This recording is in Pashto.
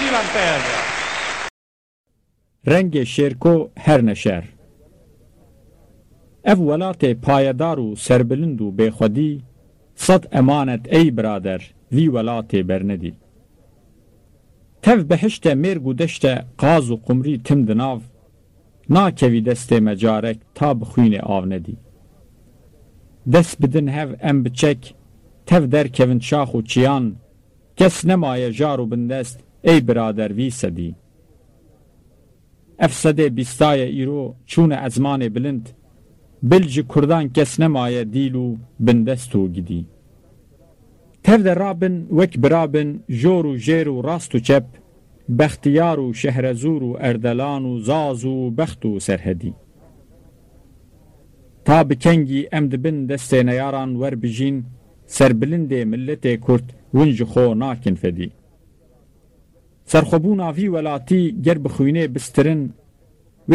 سیلان پیدا رنگ شیرکو هر نشر اف ولات پایدار و سربلند و بخودی صد امانت ای برادر وی ولات برندی تف بهشت مرگ و دشت قاز و قمری تم دناو ناکوی دست مجارک تا بخوین آو ندی دست بدن هف ام بچک تف در کون شاخ و چیان کس نمای جارو بندست ای برادر وی سدی افسده بیستای ایرو چون ازمان بلند بلج کردان کس نمای دیلو بندستو گدی تف در رابن وک برابن جور و جیر و راست و چپ بختیار و شهرزور و اردلان و زاز و بخت و سرهدی تا بکنگی امد بن دست نیاران ور بجین سربلند ملت کرد ونج خو ناکن فدی سرخبون آفی ولاتی گر بخوینه بسترن